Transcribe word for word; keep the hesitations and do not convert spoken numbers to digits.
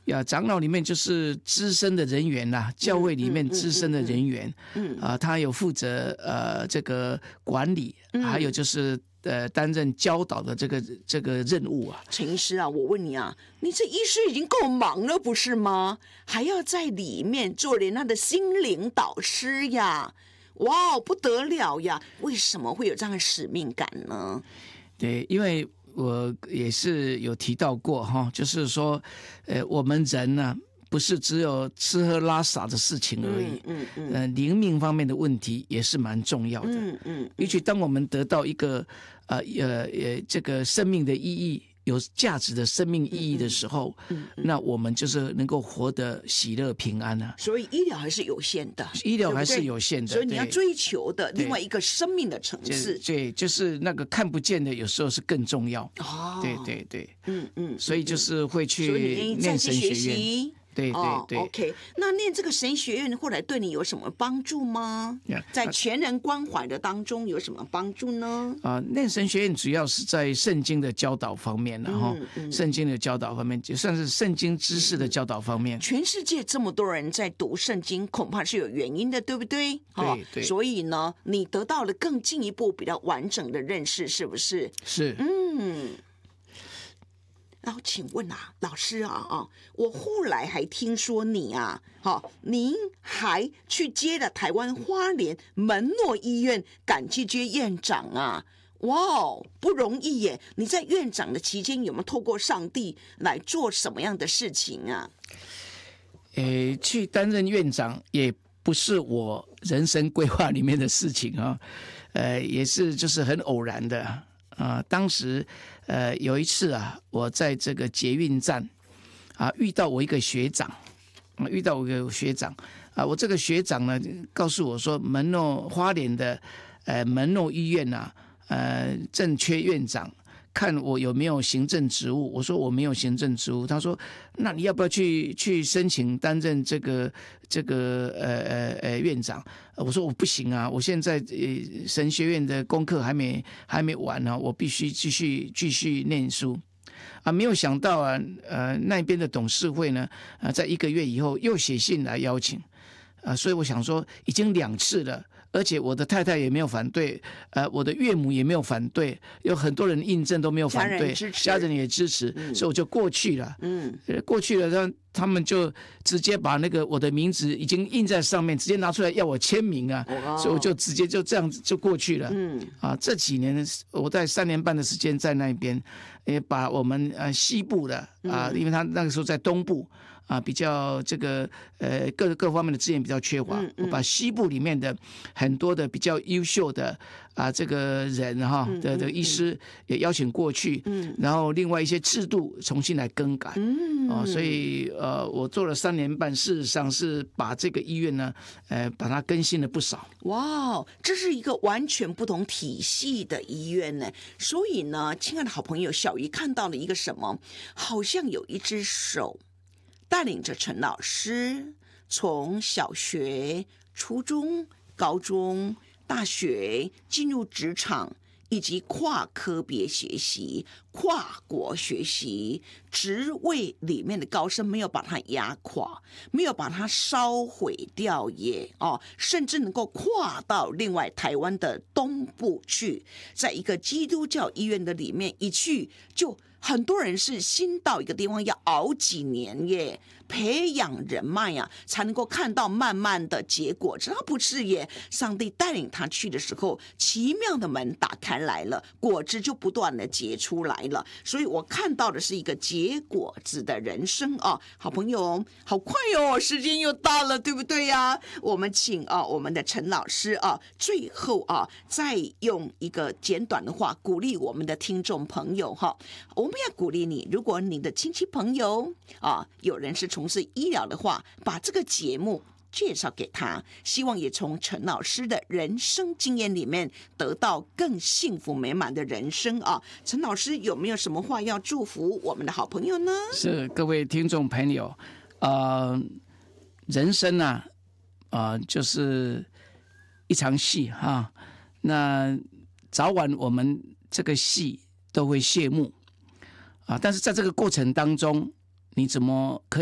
呀，长老里面就是资深的人员啦，教会里面资深的人员，嗯啊，他有负责呃这个管理，还有就是呃担任教导的这个这个任务啊。 陈医师啊，我问你啊，你这医师已经够忙了，不是吗？还要在里面做人家的心灵导师呀，哇，不得了呀！为什么会有这样的使命感呢？ 对，因为我也是有提到过哈，就是说，呃，我们人呢、啊，不是只有吃喝拉撒的事情而已，嗯嗯，呃，灵命方面的问题也是蛮重要的，嗯嗯，尤其当我们得到一个呃呃呃这个生命的意义。有价值的生命意义的时候，嗯嗯嗯、那我们就是能够活得喜乐平安啊。 所以医疗还是有限的， 医疗还是有限的， 所以你要追求的另外一个生命的层次， 对，就是那个看不见的，有时候是更重要。哦，对对对，嗯嗯，所以就是会去念神学院。对对对、 哦、，OK， 那念这个神学院后来对你有什么帮助吗？ Yeah, 在全人关怀的当中有什么帮助呢？ 啊，念神学院主要是在圣经的教导方面，然后圣经的教导方面，就算是圣经知识的教导方面。 全世界这么多人在读圣经，恐怕是有原因的，对不对？ 对对。 所以呢，你得到了更进一步比较完整的认识，是不是？ 是。 嗯。然后请问啊，老师啊啊，我后来还听说你啊，哈，您还去接了台湾花莲门诺医院感激接院长啊，哇哦，不容易耶！你在院长的期间有没有透过上帝来做什么样的事情啊？ 诶，去担任院长也不是我人生规划里面的事情啊，呃，也是就是很偶然的。啊、呃，当时呃有一次啊，我在这个捷运站啊遇到我一个学长，啊、遇到我一个学长啊，我这个学长呢告诉我说，门诺花莲的呃门诺医院啊，呃正缺院长，看我有没有行政职务。我说我没有行政职务。他说那你要不要去去申请担任这个这个呃呃呃院长？我说我不行啊，我现在呃神学院的功课还没还没完呢、啊，我必须继续继续念书啊。没有想到啊，呃那边的董事会呢，啊在一个月以后又写信来邀请啊，所以我想说已经两次了。而且我的太太也没有反对，呃，我的岳母也没有反对，有很多人印证都没有反对， 家人支持， 家人也支持，嗯、所以我就过去了。嗯，过去了，他他们就直接把那个我的名字已经印在上面，直接拿出来要我签名啊，哦、所以我就直接就这样子就过去了。嗯，啊，这几年我在三年半的时间在那边，也把我们呃西部的啊，嗯、因为他那个时候在东部。啊，比较这个呃各各方面的资源比较缺乏，嗯嗯、我把西部里面的很多的比较优秀的啊这个人哈的的医师也邀请过去，嗯、然后另外一些制度重新来更改，嗯哦、所以呃我做了三年半，事实上是把这个医院呢，呃把它更新了不少。 哇，这是一个完全不同体系的医院呢，所以呢，亲爱的好朋友，小鱼看到了一个什么？好像有一只手。带领着陈老师从小学、初中、高中、大学进入职场，以及跨科别学习、跨国学习，职位里面的高升没有把它压垮，没有把它烧毁掉耶哦，甚至能够跨到另外台湾的东部去，在一个基督教医院的里面一去就。很多人是新到一个地方要熬几年耶，培养人脉呀、啊，才能够看到慢慢的结果。这不是耶，上帝带领他去的时候，奇妙的门打开来了，果子就不断的结出来了。所以我看到的是一个结果子的人生啊，好朋友，好快哦，时间又到了，对不对呀、啊？我们请啊，我们的陈老师啊，最后啊，再用一个简短的话鼓励我们的听众朋友哈、啊，我们。要鼓励你，如果你的亲戚朋友啊，有人是从事医疗的话，把这个节目介绍给他，希望也从陈老师的人生经验里面得到更幸福美满的人生啊！陈老师有没有什么话要祝福我们的好朋友呢？ 是各位听众朋友，呃，人生啊，啊、呃，就是一场戏哈、啊，那早晚我们这个戏都会谢幕。啊！但是在这个过程当中，你怎么可以？